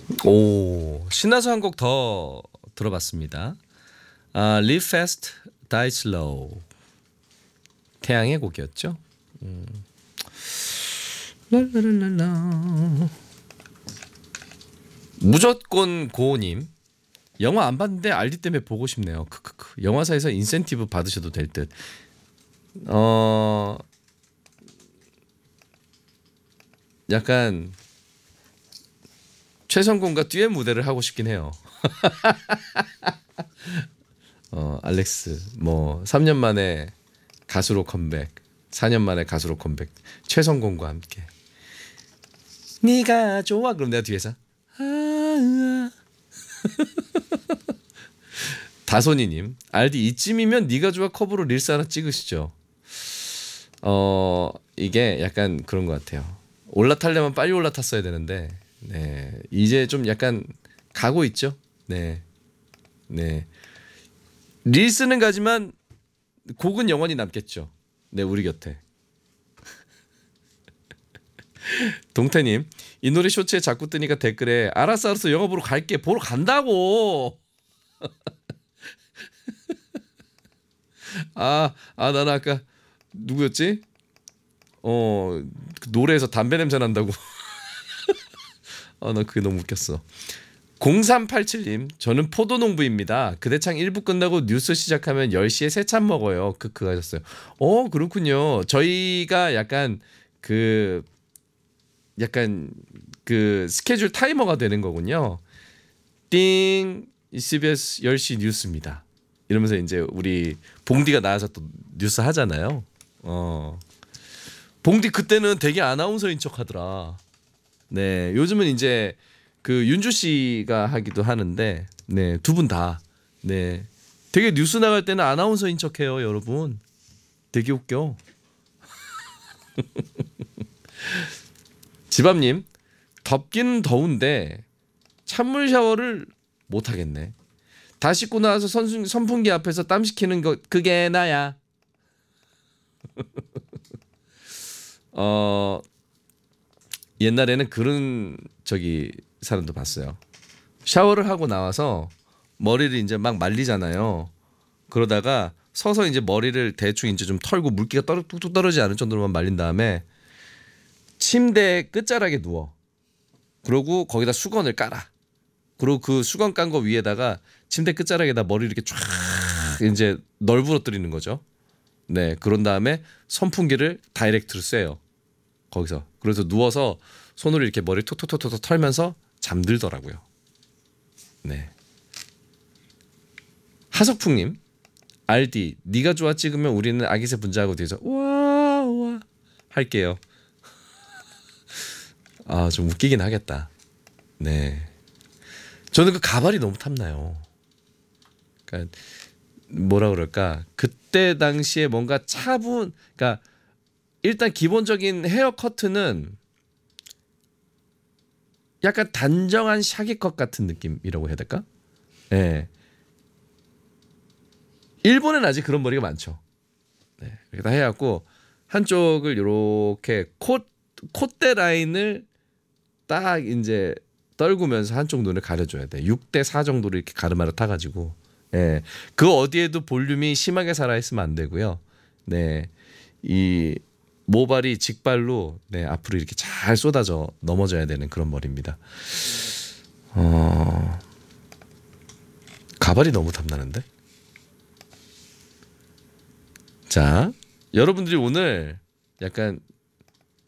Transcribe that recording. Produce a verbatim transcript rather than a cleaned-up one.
오, 신나서 한 곡 더 들어봤습니다. 아, Live Fast, Die Slow. 태양의 곡이었죠. 음. 랄랄랄라. 무조건 고님. 영화 안 봤는데 알디 때문에 보고 싶네요. 크크크. 영화사에서 인센티브 받으셔도 될 듯. 어, 약간 최성곤과 듀엣 무대를 하고 싶긴 해요. 어, 알렉스 뭐 삼 년 만에 가수로 컴백, 사 년 만에 가수로 컴백. 최성곤과 함께. 네가 좋아. 그럼 내가 뒤에서 아, 다손이님, 알디 이쯤이면 네가 좋아 커버로 릴스 하나 찍으시죠. 어, 이게 약간 그런 것 같아요. 올라타려면 빨리 올라탔어야 되는데, 네, 이제 좀 약간 가고 있죠. 네, 네. 릴스는 가지만 곡은 영원히 남겠죠. 네, 우리 곁에. 동태님, 이 노래 쇼츠에 자꾸 뜨니까 댓글에 알았어 알았어 영화 보러 갈게. 보러 간다고. 아, 아 나는 아까 누구였지? 어, 그 노래에서 담배 냄새 난다고. 아, 나 그게 너무 웃겼어. 공삼팔칠님, 저는 포도농부입니다. 그대창 일 부 끝나고 뉴스 시작하면 열 시에 새참 먹어요. 크크 하셨어요. 어, 그렇군요. 저희가 약간 그 약간 그 스케줄 타이머가 되는 거군요. 띵, 씨비에스 열 시 뉴스입니다. 이러면서 이제 우리 봉디가 나와서 또 뉴스 하잖아요. 어. 봉디 그때는 되게 아나운서인 척 하더라. 네, 요즘은 이제 그 윤주 씨가 하기도 하는데, 네, 두 분 다, 네, 되게 뉴스 나갈 때는 아나운서인 척해요, 여러분. 되게 웃겨. 지밤님, 덥긴 더운데 찬물 샤워를 못 하겠네. 다 씻고 나와서 선수, 선풍기 앞에서 땀 식히는 거 그게 나야. 어, 옛날에는 그런 저기 사람도 봤어요. 샤워를 하고 나와서 머리를 이제 막 말리잖아요. 그러다가 서서 이제 머리를 대충 이제 좀 털고 물기가 떨어 뚝뚝 떨어지지 않을 정도로만 말린 다음에 침대 끝자락에 누워. 그러고 거기다 수건을 깔아. 그리고 그 수건 깐 거 위에다가 침대 끝자락에다 머리 이렇게 쫙 이제 널브러뜨리는 거죠. 네, 그런 다음에 선풍기를 다이렉트로 쐬요. 거기서. 그래서 누워서 손으로 이렇게 머리 톡톡톡톡 털면서 잠들더라고요. 네. 하석풍님, 알디, 네가 좋아 찍으면 우리는 아기새 분자하고 뒤에서 우와 우와 할게요. 아, 좀 웃기긴 하겠다. 네. 저는 그 가발이 너무 탐나요. 그러니까 뭐라 그럴까? 그때 당시에 뭔가 차분, 그러니까 일단 기본적인 헤어 커트는 약간 단정한 샤기컷 같은 느낌이라고 해야 될까? 예. 네. 일본은 아직 그런 머리가 많죠. 네. 이렇게 다 해갖고 한쪽을 이렇게 콧 콧대 라인을 딱 이제 떨구면서 한쪽 눈을 가려줘야 돼. 육 대 사 정도로 이렇게 가르마를 타가지고. 예. 그 어디에도 볼륨이 심하게 살아있으면 안 되고요. 네. 이 모발이 직발로 네, 앞으로 이렇게 잘 쏟아져 넘어져야 되는 그런 머리입니다. 어... 가발이 너무 탐나는데? 자, 여러분들이 오늘 약간